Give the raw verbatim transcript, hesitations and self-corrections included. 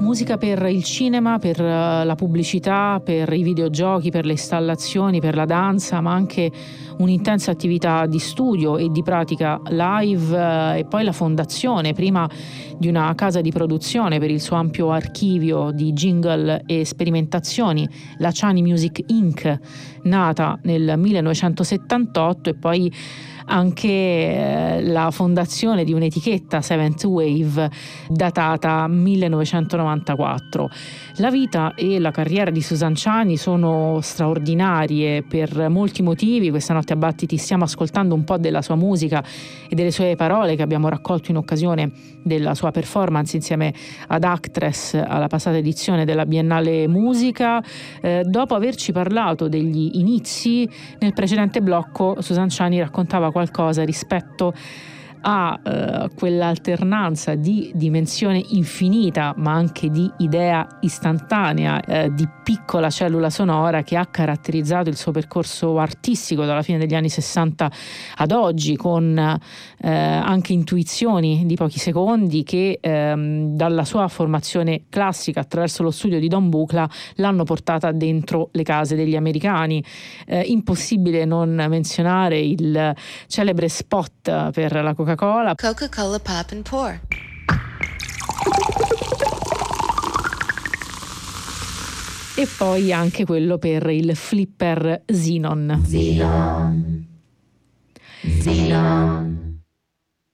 musica per il cinema, per la pubblicità, per i videogiochi, per le installazioni, per la danza, ma anche un'intensa attività di studio e di pratica live, e poi la fondazione prima di una casa di produzione per il suo ampio archivio di jingle e sperimentazioni, la Chani Music Incorporated, nata nel millenovecentosettantotto, e poi anche eh, la fondazione di un'etichetta Seventh Wave datata millenovecentonovantaquattro. La vita e la carriera di Susan Chani sono straordinarie per molti motivi. Questa notte a Battiti stiamo ascoltando un po' della sua musica e delle sue parole che abbiamo raccolto in occasione della sua performance insieme ad Actress alla passata edizione della Biennale Musica. Eh, dopo averci parlato degli inizi, nel precedente blocco Susan Chani raccontava qualcosa rispetto a uh, quell'alternanza di dimensione infinita ma anche di idea istantanea, uh, di piccola cellula sonora, che ha caratterizzato il suo percorso artistico dalla fine degli anni sessanta ad oggi, con uh, anche intuizioni di pochi secondi che um, dalla sua formazione classica attraverso lo studio di Don Buchla l'hanno portata dentro le case degli americani. Uh, impossibile non menzionare il celebre spot per la Coca Coca-Cola. Coca-Cola Pop and Pour. E poi anche quello per il flipper Xenon. Xenon. Xenon.